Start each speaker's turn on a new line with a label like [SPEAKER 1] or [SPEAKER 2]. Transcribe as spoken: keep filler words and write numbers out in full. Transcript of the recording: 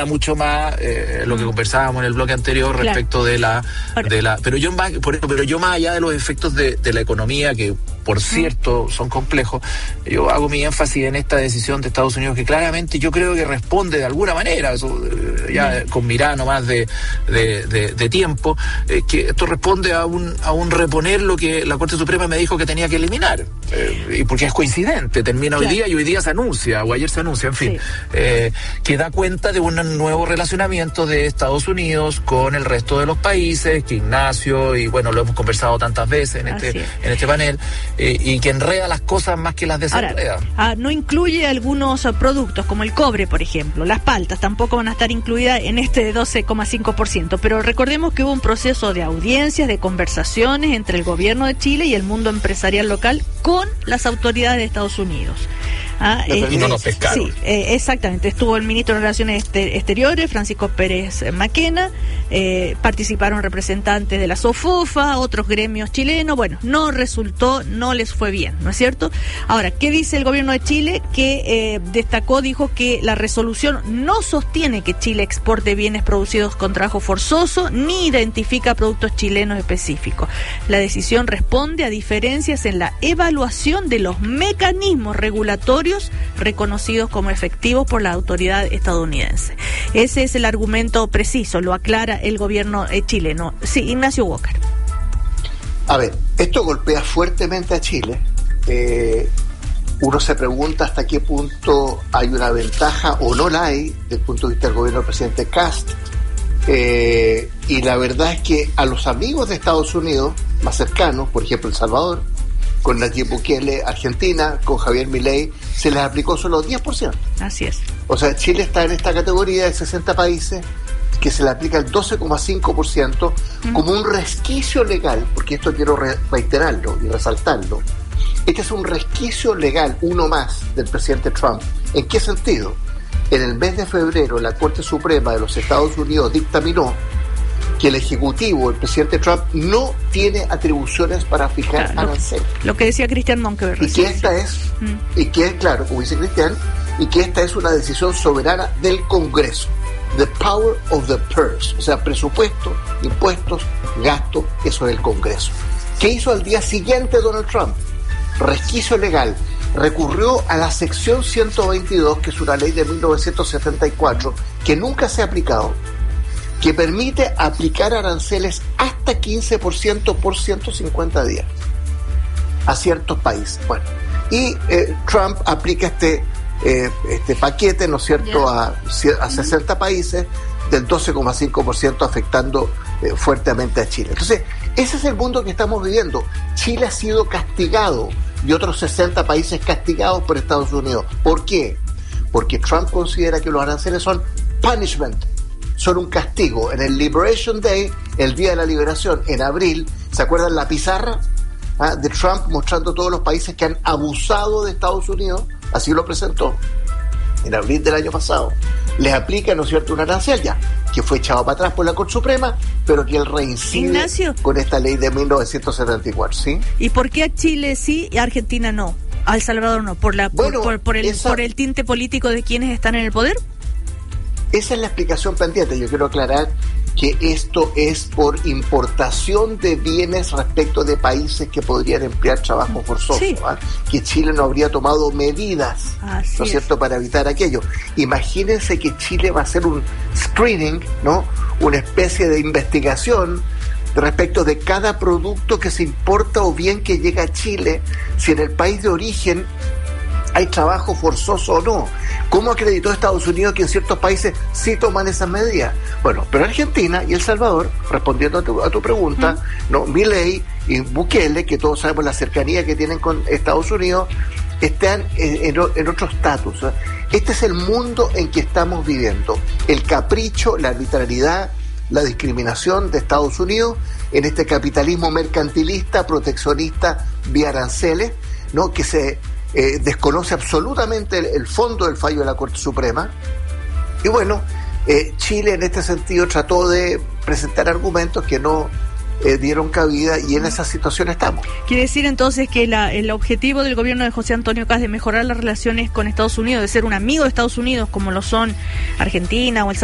[SPEAKER 1] va mucho más eh, lo que conversábamos en el bloque anterior respecto claro. de la de la pero yo más por eso, pero yo más allá de los efectos de, de la economía, que por cierto son complejos, yo hago mi énfasis en esta decisión de Estados Unidos, que claramente yo creo que responde de alguna manera, eso, ya con mirar nomás de, de, de, de tiempo, eh, que esto responde a un a un reponer lo que la Corte Suprema me dijo que tenía que eliminar, eh, y porque es coincidente, termina claro. hoy día y hoy día se anuncia, o ayer se anuncia, en fin, sí. eh, que da cuenta de un nuevo relacionamiento de Estados Unidos con el resto de los países, que Ignacio, y bueno, lo hemos conversado tantas veces en este en este panel, eh, y que enreda las cosas más que las desenreda.
[SPEAKER 2] Ahora, ah, no incluye algunos productos como el cobre, por ejemplo, las paltas tampoco van a estar incluidas en este doce coma cinco por ciento, pero recordemos que hubo un proceso de audiencias, de conversaciones entre el gobierno de Chile y el mundo empresarial local con las autoridades de Estados Unidos. Ah,
[SPEAKER 1] eh, no nos pescaron.
[SPEAKER 2] Sí, eh, exactamente. Estuvo el ministro de Relaciones Exteriores, Francisco Pérez Maquena, eh, participaron representantes de la SOFOFA, otros gremios chilenos. Bueno, no resultó, no les fue bien, ¿no es cierto? Ahora, ¿qué dice el gobierno de Chile? Que eh, destacó, dijo que la resolución no sostiene que Chile exporte bienes producidos con trabajo forzoso, ni identifica productos chilenos específicos. La decisión responde a diferencias en la evaluación de los mecanismos regulatorios reconocidos como efectivos por la autoridad estadounidense. Ese es el argumento preciso, lo aclara el gobierno eh, chileno. Sí, Ignacio Walker.
[SPEAKER 3] A ver, esto golpea fuertemente a Chile. Eh, uno se pregunta hasta qué punto hay una ventaja o no la hay desde el punto de vista del gobierno del presidente Kast. Eh, y la verdad es que a los amigos de Estados Unidos más cercanos, por ejemplo El Salvador, con Nayib Bukele, Argentina, con Javier Milei, se les aplicó solo diez por ciento.
[SPEAKER 2] Así es.
[SPEAKER 3] O sea, Chile está en esta categoría de sesenta países que se le aplica el doce coma cinco por ciento mm. como un resquicio legal, porque esto quiero re- reiterarlo y resaltarlo. Este es un resquicio legal, uno más, del presidente Trump. ¿En qué sentido? En el mes de febrero, la Corte Suprema de los Estados Unidos dictaminó que el Ejecutivo, el presidente Trump, no tiene atribuciones para fijar claro, aranceles.
[SPEAKER 2] Lo que decía Cristian Monkeberg.
[SPEAKER 3] Y que esta es, mm. y que claro, como dice Cristian, y que esta es una decisión soberana del Congreso. The power of the purse, o sea, presupuesto, impuestos, gasto, eso es el Congreso. ¿Qué hizo al día siguiente Donald Trump? Resquicio legal. Recurrió a la sección ciento veintidós, que es una ley de mil novecientos setenta y cuatro, que nunca se ha aplicado, que permite aplicar aranceles hasta quince por ciento por ciento cincuenta días a ciertos países. Bueno, y eh, Trump aplica este eh, este paquete, ¿no es cierto?, yeah. a, a sesenta países del doce coma cinco por ciento, afectando eh, fuertemente a Chile. Entonces, ese es el mundo que estamos viviendo. Chile ha sido castigado y otros sesenta países castigados por Estados Unidos. ¿Por qué? Porque Trump considera que los aranceles son punishment, son un castigo. En el Liberation Day, el Día de la Liberación, en abril, ¿se acuerdan la pizarra ah, de Trump mostrando todos los países que han abusado de Estados Unidos? Así lo presentó en abril del año pasado. Les aplica, ¿no es cierto?, un arancel ya, que fue echado para atrás por la Corte Suprema, pero que él reincide Ignacio, con esta ley de mil novecientos setenta y cuatro, ¿sí?
[SPEAKER 2] ¿Y por qué a Chile sí y a Argentina no? ¿A El Salvador no? ¿Por, la, bueno, por, por, por, el, esa... por el tinte político de quienes están en el poder?
[SPEAKER 3] Esa es la explicación pendiente. Yo quiero aclarar que esto es por importación de bienes respecto de países que podrían emplear trabajo forzoso, sí. ¿eh? Que Chile no habría tomado medidas, Así ¿no es cierto?, para evitar aquello. Imagínense que Chile va a hacer un screening, ¿no?, una especie de investigación respecto de cada producto que se importa o bien que llega a Chile, si en el país de origen hay trabajo forzoso o no. ¿Cómo acreditó Estados Unidos que en ciertos países sí toman esas medidas? Bueno, pero Argentina y El Salvador, respondiendo a tu, a tu pregunta, uh-huh. no, Milei y Bukele, que todos sabemos la cercanía que tienen con Estados Unidos, están en, en, en otro estatus. Este es el mundo en que estamos viviendo. El capricho, la arbitrariedad, la discriminación de Estados Unidos en este capitalismo mercantilista, proteccionista, vía aranceles, ¿no?, que se Eh, desconoce absolutamente el, el fondo del fallo de la Corte Suprema. Y bueno, eh, Chile en este sentido trató de presentar argumentos que no eh, dieron cabida, y en esa situación estamos.
[SPEAKER 2] Quiere decir entonces que la, el objetivo del gobierno de José Antonio Kast de mejorar las relaciones con Estados Unidos, de ser un amigo de Estados Unidos como lo son Argentina o El Salvador,